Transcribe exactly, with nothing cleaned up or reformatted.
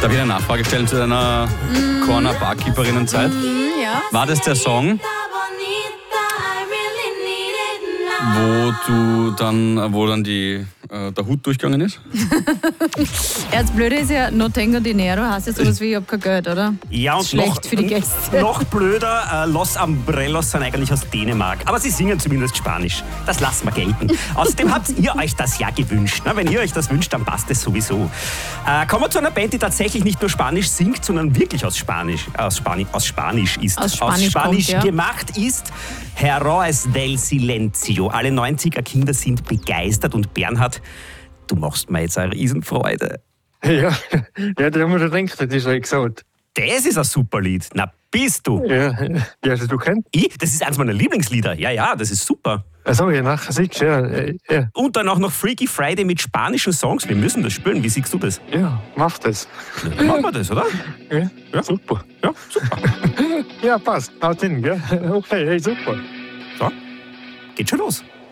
Darf ich eine Nachfrage stellen zu deiner mm. Corner-Barkeeperinnen-Zeit? Mm, ja. War das der Song, wo du dann, wo dann die, äh, der Hut durchgegangen ist? Ja, das Blöde ist ja, no tengo dinero heißt ja sowas wie, ich hab kein Geld, oder? Ja, und schlecht noch, für die Gäste. Noch blöder, äh, Los Umbrellos sind eigentlich aus Dänemark. Aber sie singen zumindest Spanisch. Das lassen wir gelten. Außerdem habt ihr euch das ja gewünscht. Na, wenn ihr euch das wünscht, dann passt es sowieso. Äh, kommen wir zu einer Band, die tatsächlich nicht nur Spanisch singt, sondern wirklich aus Spanisch, äh, aus Spani- aus Spanisch ist. Aus Spanisch, aus Spanisch kommt, ja. gemacht ist. Heroes del Silencio. Alle neunziger Kinder sind begeistert und Bernhard, du machst mir jetzt eine Riesenfreude. Ja, ja, da haben wir schon gedacht, das ist ja gesagt. Das ist ein super Lied. Na, bist du? Ja, ja, also du kennst. Ich? Das ist eines meiner Lieblingslieder. Ja, ja, das ist super. Achso, ja, nachher siehst du, ja, ja. Und dann auch noch Freaky Friday mit spanischen Songs. Wir müssen das spielen. Wie siehst du das? Ja, mach das. Ja, machen wir das, oder? Ja, Ja. super. Ja, super. Ja, passt. Haut hin, gell? Okay, hey, super. So, geht schon los.